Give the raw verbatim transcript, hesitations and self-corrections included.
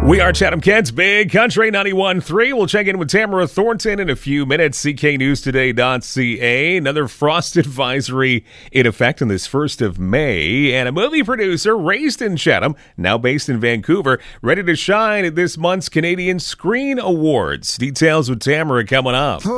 We are Chatham Kids, Big Country ninety-one point three. We'll check in with Tamara Thornton in a few minutes. C K News Today dot C A. Another frost advisory in effect on this first of May. And a movie producer raised in Chatham, now based in Vancouver, ready to shine at this month's Canadian Screen Awards. Details with Tamara coming up.